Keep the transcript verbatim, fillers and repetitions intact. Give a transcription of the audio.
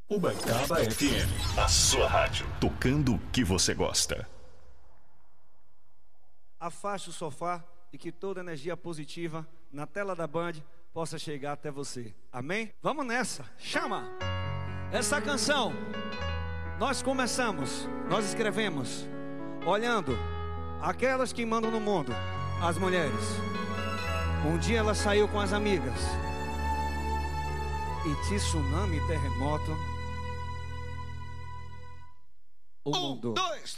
Ubaitaba F M, a sua rádio, tocando o que você gosta. Afaste o sofá e que toda energia positiva na tela da Band possa chegar até você. Amém? Vamos nessa. Chama! Essa canção nós começamos, nós escrevemos olhando aquelas que mandam no mundo, as mulheres. Um dia ela saiu com as amigas e tsunami, terremoto, o mundo. Um, dois.